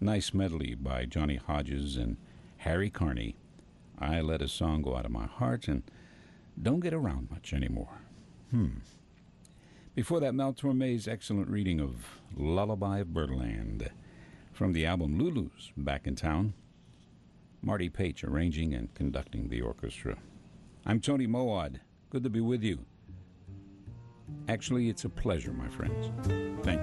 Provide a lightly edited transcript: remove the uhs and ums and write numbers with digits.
Nice medley by Johnny Hodges and Harry Carney. I let a song go out of my heart and don't get around much anymore. Before that, Mel Torme's excellent reading of Lullaby of Birdland from the album Lulu's Back in Town. Marty Paich arranging and conducting the orchestra. I'm Tony Moawad. Good to be with you. Actually, it's a pleasure, my friends. Thank you.